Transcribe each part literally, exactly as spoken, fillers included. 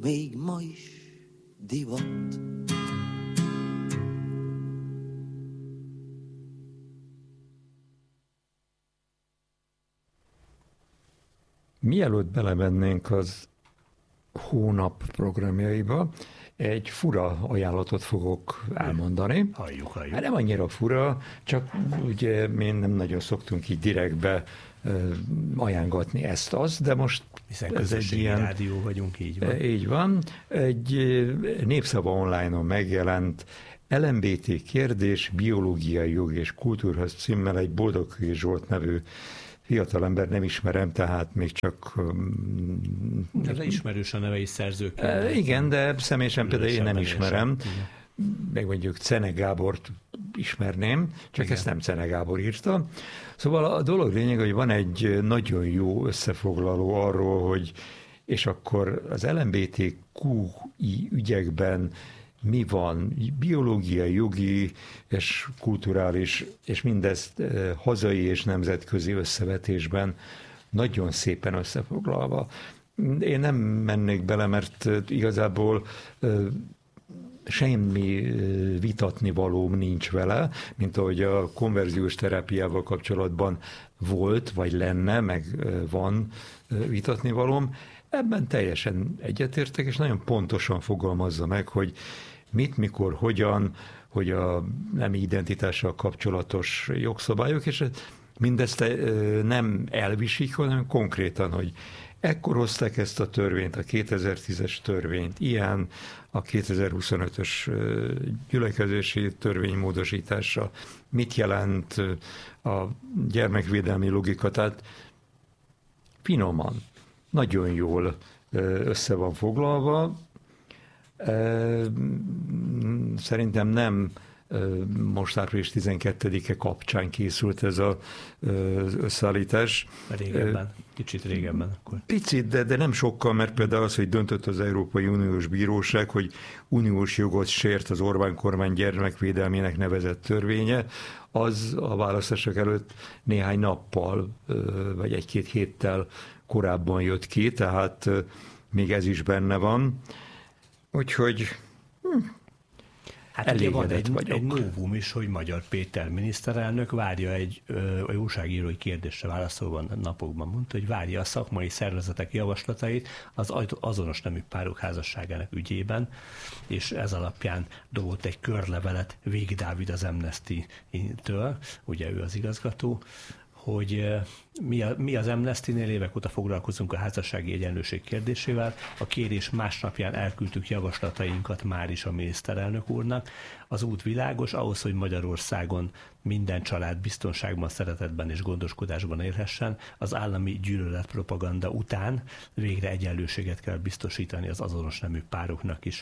még ma is divat. Mielőtt belemennénk az hónap programjaiba, egy fura ajánlatot fogok elmondani. Halljuk, halljuk. Hát nem annyira fura, csak ugye mi nem nagyon szoktunk így direktbe ajánlatni ezt-azt, de most hiszen ez egy ilyen rádió vagyunk, így van. Így van. Egy Népszava online-on megjelent el em bé té kérdés, biológiai jog és kultúrhoz címmel egy Boldogkői Zsolt nevű fiatalember, nem ismerem, tehát még csak... De ismerős a neve is szerzők. Igen, de személyesen például én nem ismerem. Meg mondjuk Czene Gábort ismerném, csak igen. Ezt nem Czene Gábor írta. Szóval a dolog lényeg, hogy van egy nagyon jó összefoglaló arról, hogy és akkor az el em bé té kú-i ügyekben mi van, biológiai, jogi és kulturális, és mindezt hazai és nemzetközi összevetésben nagyon szépen összefoglalva. Én nem mennék bele, mert igazából semmi vitatni valóm nincs vele, mint ahogy a konverziós terápiával kapcsolatban volt, vagy lenne, meg van vitatni valóm. Ebben teljesen egyetértek, és nagyon pontosan fogalmazza meg, hogy mit, mikor, hogyan, hogy a nemi identitással kapcsolatos jogszabályok, és mindezt nem elvisik, hanem konkrétan, hogy ekkor hozták ezt a törvényt, a kétezer-tízes törvényt, ilyen a kétezer-huszonötös gyülekezési törvény módosítása, mit jelent a gyermekvédelmi logika, tehát finoman, nagyon jól össze van foglalva. Szerintem nem most április tizenkettedike kapcsán készült ez az összeállítás. Régebben, kicsit régebben akkor. Picit, de, de nem sokkal, mert például az, hogy döntött az Európai Uniós Bíróság, hogy uniós jogot sért az Orbán kormány gyermekvédelmének nevezett törvénye, az a választások előtt néhány nappal, vagy egy-két héttel korábban jött ki, tehát még ez is benne van. Úgyhogy hm, hát ugye van egy, egy novum is, hogy Magyar Péter miniszterelnök várja egy ö, a újságírói kérdésre válaszolva napokban mondta, hogy várja a szakmai szervezetek javaslatait az azonos nemű párok házasságának ügyében, és ez alapján dobott egy körlevelet Vég Dávid az Amnesty-től, ugye ő az igazgató, hogy mi, a, mi az Amnesty-nél évek óta foglalkozunk a házassági egyenlőség kérdésével. A kérés másnapján elküldtük javaslatainkat már is a miniszterelnök úrnak. Az út világos, ahhoz, hogy Magyarországon minden család biztonságban, szeretetben és gondoskodásban élhessen, az állami gyűlöletpropaganda után végre egyenlőséget kell biztosítani az azonos nemű pároknak is.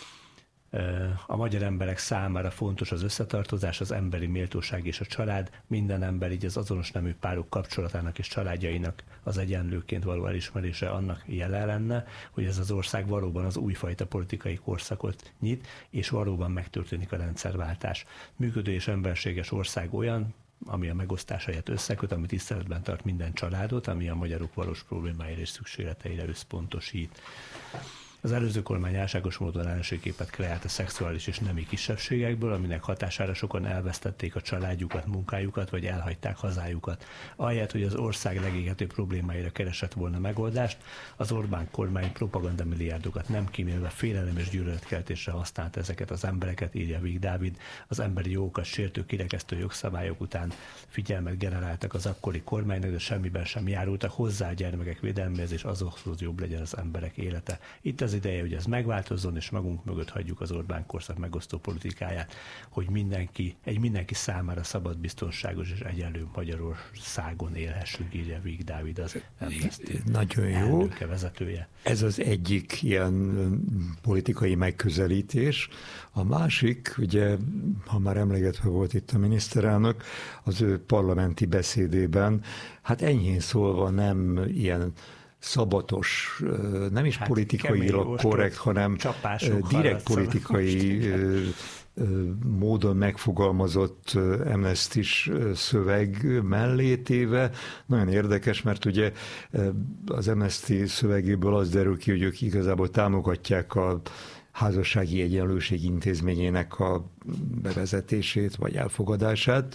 A magyar emberek számára fontos az összetartozás, az emberi méltóság és a család. Minden ember, így az azonos nemű párok kapcsolatának és családjainak az egyenlőként való elismerése annak jele lenne, hogy ez az ország valóban az újfajta politikai korszakot nyit, és valóban megtörténik a rendszerváltás. Működő és emberséges ország olyan, ami a megosztás helyett összeköt, ami tiszteletben tart minden családot, ami a magyarok valós problémáira és szükségleteire összpontosít. Az előző kormány álságos módon ellenségképet kreált a szexuális és nemi kisebbségekből, aminek hatására sokan elvesztették a családjukat, munkájukat, vagy elhagyták hazájukat. Ahelyett, hogy az ország legégető problémáira keresett volna megoldást, az Orbán kormány propagandamilliárdokat nem kímélve félelem és gyűlöletkeltésre használt ezeket az embereket, írja Vég Dávid. Az emberi jogokat sértő kirekesztő jogszabályok után figyelmet generáltak az akkori kormánynak, de semmiben sem járultak hozzá a gyermekek védelméhez, és azokhoz jobb legyen az emberek élete. Itt az ideje, hogy ez megváltozzon, és magunk mögött hagyjuk az Orbán korszak megosztó politikáját, hogy mindenki, egy mindenki számára szabad, biztonságos és egyenlő Magyarországon élhessünk, írja Vég Dávid, az Amnesty nagyon jó. elnöke, vezetője. Ez az egyik ilyen politikai megközelítés. A másik, ugye, ha már emlegetve volt itt a miniszterelnök, az ő parlamenti beszédében, hát enyhén szólva nem ilyen szabatos, nem is hát politikailag korrekt, hanem direkt politikai módon megfogalmazott amnestis szöveg mellé téve. Nagyon érdekes, mert ugye az Amnesty szövegéből az derül ki, hogy ők igazából támogatják a házassági egyenlőség intézményének a bevezetését vagy elfogadását.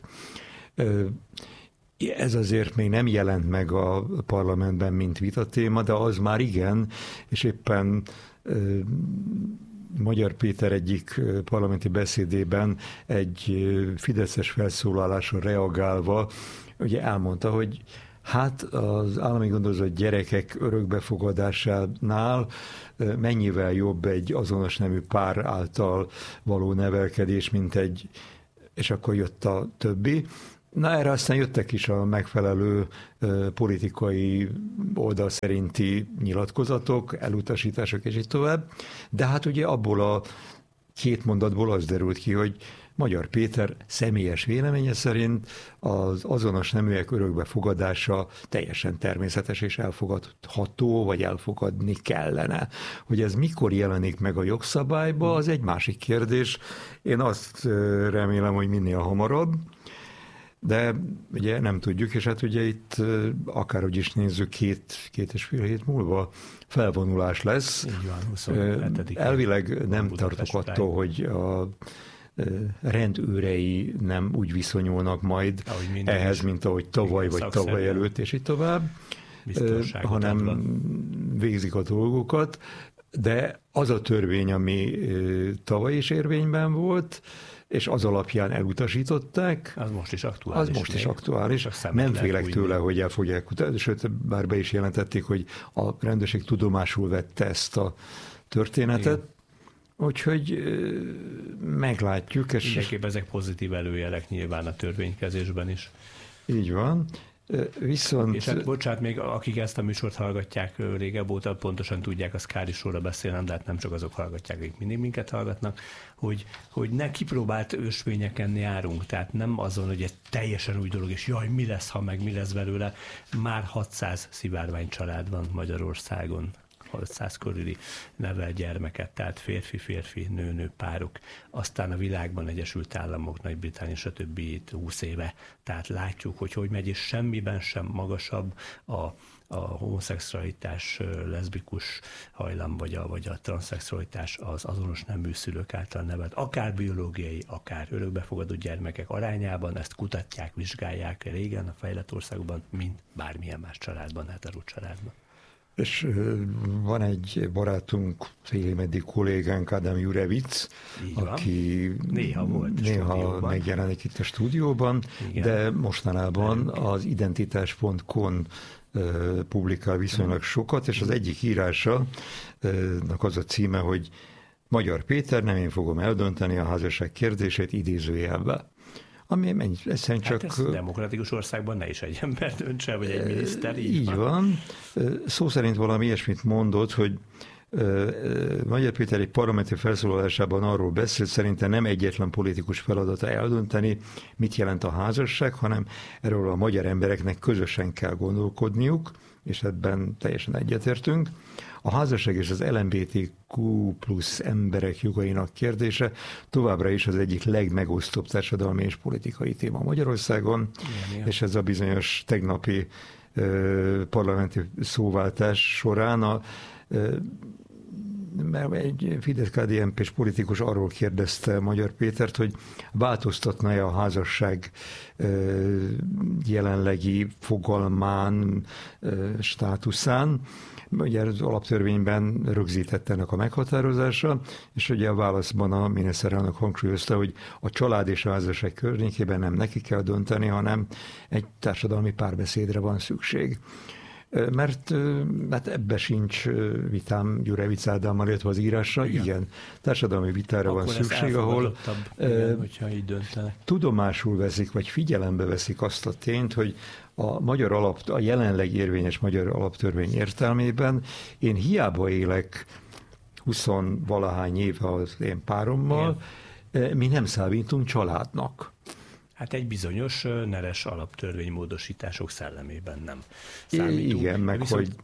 Ez azért még nem jelent meg a parlamentben, mint vitatéma, de az már igen, és éppen Magyar Péter egyik parlamenti beszédében egy fideszes felszólalásra reagálva ugye elmondta, hogy hát az állami gondozott gyerekek örökbefogadásánál mennyivel jobb egy azonos nemű pár által való nevelkedés, mint egy, és akkor jött a többi. Na erre aztán jöttek is a megfelelő politikai oldal szerinti nyilatkozatok, elutasítások és így tovább. De hát ugye abból a két mondatból az derült ki, hogy Magyar Péter személyes véleménye szerint az azonos neműek örökbefogadása teljesen természetes és elfogadható, vagy elfogadni kellene. Hogy ez mikor jelenik meg a jogszabályba, az egy másik kérdés. Én azt remélem, hogy minél hamarabb, de ugye nem tudjuk, és hát ugye itt akárhogy is nézzük, két, két és fél hét múlva felvonulás lesz. Így van, huszonhetedikén. Elvileg nem tartok attól, hogy a rendőrei nem úgy viszonyulnak majd ehhez, mint ahogy tavaly vagy tavaly előtt, és így tovább, hanem adva. Végzik a dolgokat, de az a törvény, ami tavaly is érvényben volt, és az alapján elutasították. Az most is aktuális. Az most is aktuális. Nem félek tőle, hogy el fogják utáni, sőt, bár be is jelentették, hogy a rendőrség tudomásul vette ezt a történetet. Igen. Úgyhogy meglátjuk. És mindenképp ezek pozitív előjelek nyilván a törvénykezésben is. Így van. Viszont... És hát bocsánat, még akik ezt a műsort hallgatják régebb óta, pontosan tudják, az kár is róla beszélnem, de hát nem csak azok hallgatják, akik mindig minket hallgatnak, hogy, hogy ne kipróbált ösvényeken járunk, tehát nem azon, hogy egy teljesen új dolog, és jaj, mi lesz, ha meg mi lesz belőle. Már hatszáz szivárvány család van Magyarországon, hatszáz körüli nevel gyermeket, tehát férfi-férfi, nő-nő párok. Aztán a világban Egyesült Államok, Nagy-Britannia, stb. húsz éve. Tehát látjuk, hogy hogy megy, és semmiben sem magasabb a, a homoszexualitás, leszbikus hajlam, vagy a, vagy a transzexualitás az azonos nemű szülők által nevelt, akár biológiai, akár örökbefogadó gyermekek arányában, ezt kutatják, vizsgálják régen a fejlett országokban, mint bármilyen más családban, hetero családban. És van egy barátunk, félémeddig kollégánk, Ádám Jurevic, aki néha volt néha megjelenik itt a stúdióban, igen. De mostanában az identitás pont com publikál viszonylag sokat, és az egyik írásának az a címe, hogy Magyar Péter, nem én fogom eldönteni a házasság kérdését idézőjelbe. Ami mennyi, egyszerűen csak... Hát ez demokratikus országban ne is egy ember döntse, vagy egy miniszter, így, így van. van. Szó szerint valami ilyesmit mondott, hogy Magyar Péter egy parlamenti felszólalásában arról beszélt, szerintem nem egyetlen politikus feladata eldönteni, mit jelent a házasság, hanem erről a magyar embereknek közösen kell gondolkodniuk, és ebben teljesen egyetértünk. A házasság és az el em bé té kú plusz emberek jogainak kérdése továbbra is az egyik legmegosztóbb társadalmi és politikai téma Magyarországon, igen, és ez a bizonyos tegnapi ö, parlamenti szóváltás során a ö, mert egy Fidesz-ká dé en pés politikus arról kérdezte Magyar Pétert, hogy változtatna-e a házasság jelenlegi fogalmán, státuszán. Ugye az alaptörvényben rögzített ennek a meghatározása, és ugye a válaszban a miniszterelnök hangsúlyozta, hogy a család és a házasság környékében nem neki kell dönteni, hanem egy társadalmi párbeszédre van szükség. Mert hát ebbe sincs vitám Jurevic Ádámmal, illetve az írásra. Igen, igen, társadalmi vitára akkor van szükség, ahol igen, hogyha így döntenek. Tudomásul veszik, vagy figyelembe veszik azt a tényt, hogy a magyar alap, a jelenleg érvényes magyar alaptörvény értelmében én hiába élek huszonvalahány éve az én párommal, igen. Mi nem számítunk családnak. Hát egy bizonyos neres alaptörvénymódosítások szellemében nem számítunk. Igen, meg Viszont... hogy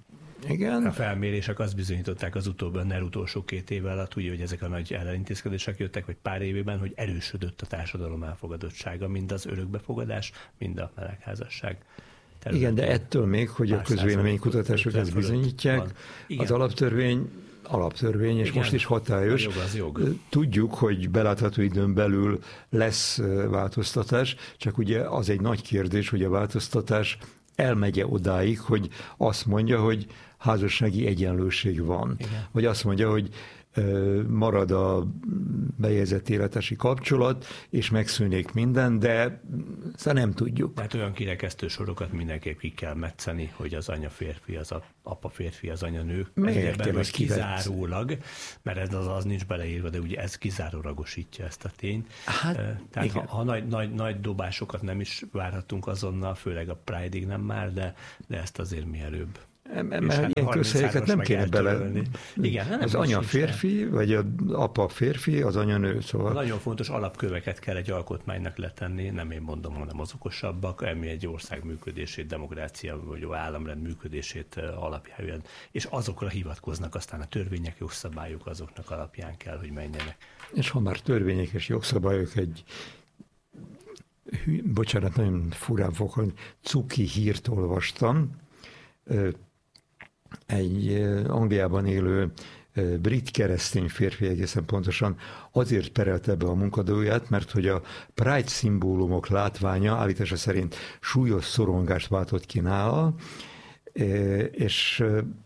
Igen. A felmérések azt bizonyították az utóbbi, nem utolsó két év alatt, ugye, hogy ezek a nagy ellenintézkedések jöttek, vagy pár évében, hogy erősödött a társadalom elfogadottsága, mind az örökbefogadás, mind a melegházasság. Igen, de ettől még, hogy a közvéleménykutatások ezt bizonyítják, az alaptörvény alaptörvény, és igen, most is hatályos. Jog az jog. Tudjuk, hogy belátható időn belül lesz változtatás, csak ugye az egy nagy kérdés, hogy a változtatás elmegye odáig, hogy azt mondja, hogy házassági egyenlőség van. Igen. Vagy azt mondja, hogy marad a bejegyzett életesi kapcsolat, és megszűnik minden, de szóval nem tudjuk. Tehát olyan kirekesztő sorokat mindenképp ki kell metszeni, hogy az anya férfi, az a, apa férfi, az anya nő. Miért ez kizárólag, mert ez az, az nincs beleírva, de ugye ez kizárólagosítja ezt a tényt. Hát, Tehát igen. ha, ha nagy, nagy, nagy dobásokat nem is várhatunk azonnal, főleg a Pride-ig nem már, de, de ezt azért mielőbb. Mert hát ilyen közhelyeket nem kéne bele. Igen, nem az anya férfi, vagy az apa férfi, az anya nő. Szóval. Nagyon fontos alapköveket kell egy alkotmánynak letenni, nem én mondom, hanem az okosabbak, ami egy ország működését, demokrácia vagy államrend működését alapján. És azokra hivatkoznak, aztán a törvények, jogszabályok azoknak alapján kell, hogy menjenek. És ha már törvények és jogszabályok, egy hű, bocsánat, nagyon furán fog, cuki hírt olvastam, egy Angliában élő brit keresztény férfi egészen pontosan azért perelte be a munkadóját, mert hogy a Pride szimbólumok látványa állítása szerint súlyos szorongást váltott ki nála, és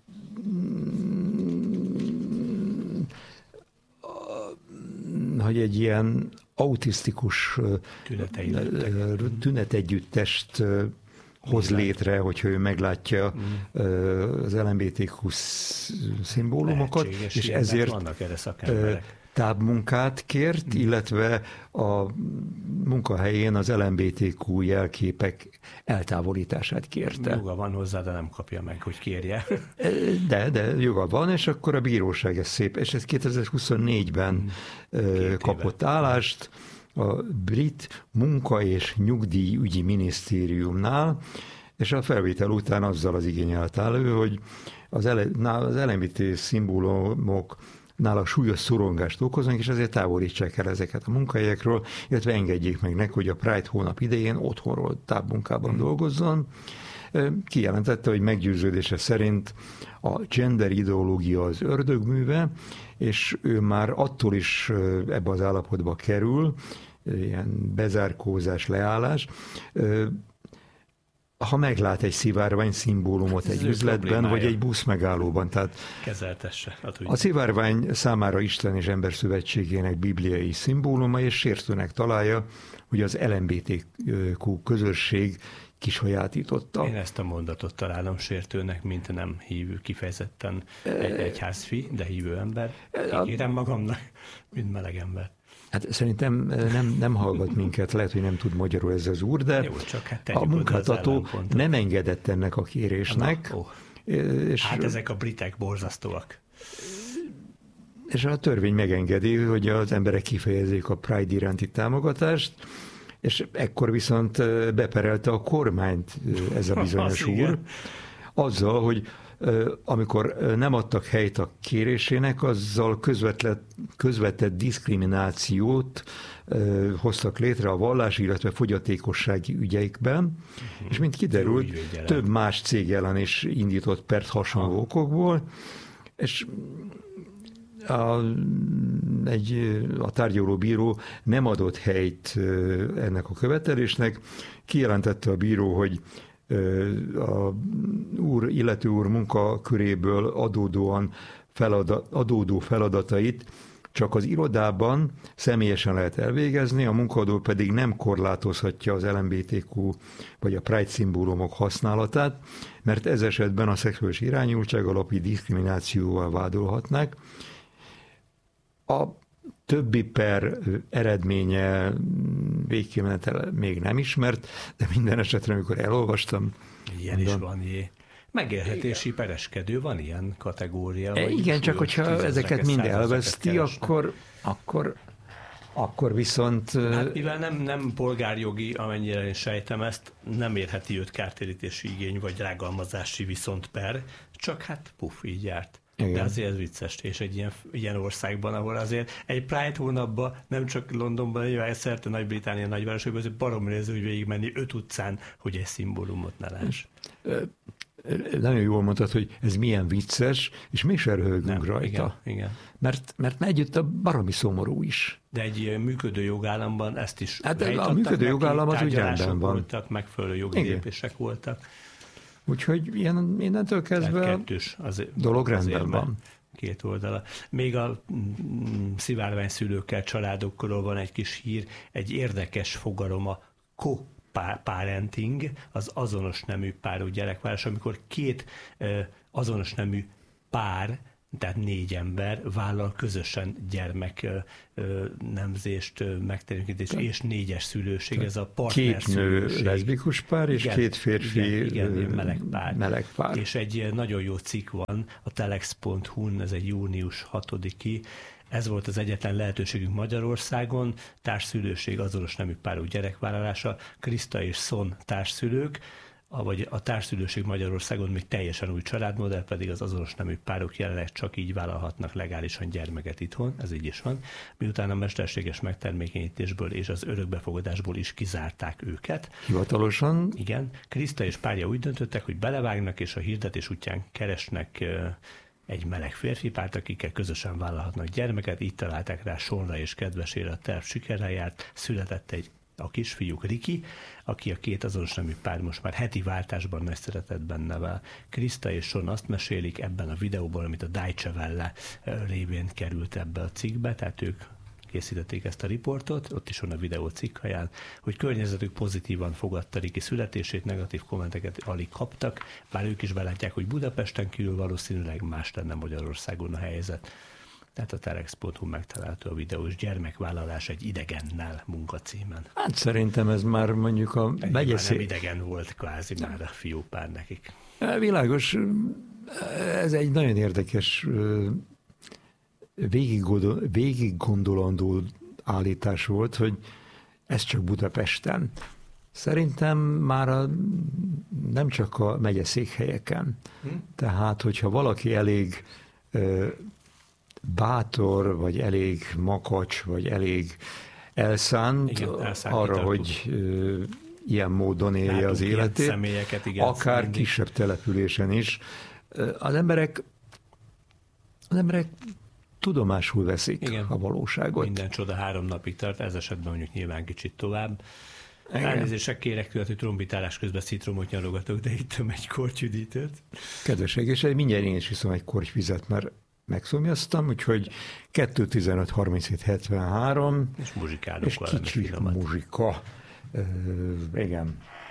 hogy egy ilyen autisztikus tünetegyüttest hoz létre, hogyha ő meglátja mm. az el em bé té kú szimbólumokat, lehetséges, és ilyen, ezért vannak erre szakemberek. Tábmunkát kért, mm. illetve a munkahelyén az el em bé té kú jelképek eltávolítását kérte. Joga van hozzá, de nem kapja meg, hogy kérje. De, de joga van, és akkor a bíróság ez szép, és ez kétezer-huszonnégyben mm. kapott éve. állást a brit munka- és nyugdíjügyi minisztériumnál, és a felvétel után azzal az igény állt elő, hogy az, az el em bé té szimbólumok nála súlyos szorongást okoznak, és ezért távolítsák el ezeket a munkahelyekről, illetve engedjék meg neki, hogy a Pride hónap idején otthonról távmunkában mm. dolgozzon. Kijelentette, hogy meggyőződése szerint a gender ideológia az ördögműve, és ő már attól is ebbe az állapotba kerül, ilyen bezárkózás, leállás, ha meglát egy szivárvány szimbólumot egy üzletben, problémája. Vagy egy busz megállóban. Tehát kezeltesse. Hát, a szivárvány számára Isten és Ember Szövetségének bibliai szimbóluma, és sértőnek találja, hogy az el em bé té kú közösség kisajátította. Én ezt a mondatot találom sértőnek, mint nem hívő, kifejezetten egy egyházfi, de hívő ember. Kikérem magamnak, mint meleg ember. Hát szerintem nem, nem hallgat minket, lehet, hogy nem tud magyarul ez az úr, de jó, csak hát a munkáltató nem engedett ennek a kérésnek. Na, oh. és hát ezek a britek borzasztóak. És a törvény megengedi, hogy az emberek kifejezzék a Pride iránti támogatást, és ekkor viszont beperelte a kormányt ez a bizonyos úr, igen. azzal, hogy amikor nem adtak helyt a kérésének, azzal közvetett, közvetett diszkriminációt hoztak létre a vallási, illetve fogyatékossági ügyeikben, uh-huh. és mint kiderült, több más cég ellen is indított pert hasonló okokból, és A, egy, a tárgyalóbíró nem adott helyt ennek a követelésnek. Kijelentette a bíró, hogy a úr, illető úr munkaköréből adódóan feladat, adódó feladatait csak az irodában személyesen lehet elvégezni, a munkadó pedig nem korlátozhatja az el em bé té kú vagy a Pride szimbólumok használatát, mert ez esetben a szexuális irányultság alapú diszkriminációval vádolhatnák. A többi per eredménye végkimenetel még nem ismert, de minden esetre, amikor elolvastam... Ilyen mondom, is van, jé. Megélhetési igen. pereskedő, van ilyen kategória? E, igen, csak hogyha ezeket mind elveszti, akkor, akkor, akkor viszont... Hát mivel nem, nem polgárjogi, amennyire én sejtem ezt, nem érheti őt kártérítési igény vagy rágalmazási viszont per, csak hát puff, így járt. Igen. De azért ez vicces, és egy ilyen, ilyen országban, ahol azért egy Pride hónapban, nem csak Londonban, hanem szerte Nagy-Britannia nagyvárosokban, azért baromi néző, hogy végigmenni öt utcán, hogy egy szimbólumot ne láss. Nagyon jól mondtad, hogy ez milyen vicces, és mégse röhögünk rajta. Igen, igen. Mert, mert együtt a baromi szomorú is. De egy működő jogállamban ezt is hát a működő jogállam az úgy rendben van. Voltak, megfelelő jogi lépések voltak. Úgyhogy ilyen, mindentől kezdve kettős, az, dolog rendben van. Két oldala. Még a mm, szivárványszülőkkel, családokkal van egy kis hír, egy érdekes fogalom, a co-parenting, az azonos nemű párú gyerekvállalás, amikor két eh, azonos nemű pár, tehát négy ember vállal közösen gyermek nemzést, megteremtést és négyes szülőség. Ez a partner Két nő leszbikus pár, és igen, két férfi igen, igen, meleg pár. meleg pár. És egy nagyon jó cikk van a telex pont hu-n, ez egy június hatodiki. Ez volt az egyetlen lehetőségünk Magyarországon, társszülőség, azonos nemű párú gyerekvállalása, Krista és Son társszülők, vagy a társszülőség Magyarországon még teljesen új családmodell, pedig az azonos nemű párok jelenleg csak így vállalhatnak legálisan gyermeket itthon, ez így is van, miután a mesterséges megtermékenyítésből és az örökbefogadásból is kizárták őket. Hivatalosan? Igen. Krista és párja úgy döntöttek, hogy belevágnak, és a hirdetés útján keresnek egy meleg férfi párt, akikkel közösen vállalhatnak gyermeket, így találták rá Sonra és kedvesére, a terv sikerrel járt, született egy a kisfiúk Riki, aki a két azonos nemű pár most már heti váltásban nagy szeretetben nevel. Krista és Son azt mesélik ebben a videóban, amit a Deutsche Welle révén került ebbe a cikkbe, tehát ők készítették ezt a riportot, ott is van a videó cikkhaján, hogy környezetük pozitívan fogadta Riki születését, negatív kommenteket alig kaptak, bár ők is belátják, hogy Budapesten kívül valószínűleg más lenne Magyarországon a helyzet. Tehát a telex pont hu megtalálható a videó, és gyermekvállalás egy idegennel munkacímen. Hát szerintem ez már mondjuk a megyeszé... nem idegen volt kvázi nem. Már a fiúpár nekik. Világos, ez egy nagyon érdekes végig gondolandó állítás volt, hogy ez csak Budapesten. Szerintem már a, nem csak a megyeszékhelyeken. Hm? Tehát, hogyha valaki elég bátor, vagy elég makacs, vagy elég elszánt igen, arra, hogy ö, ilyen módon élje látunk az életét, igen, akár mindig. Kisebb településen is. Az emberek, az emberek tudomásul veszik igen. a valóságot. Minden csoda három napig tart, ez esetben mondjuk nyilván kicsit tovább. Elnézések kérek tőle, hogy trombitálás közben citromot nyalogatok, de ittem egy kortyüdítőt. Kedvesek, és mindjárt én is iszom egy kortyvizet, mert megszomjaztam, úgyhogy kettő tizenöt harminchét hetvenhárom és muzsikálunk és kicsi muzsika. Uh, igen.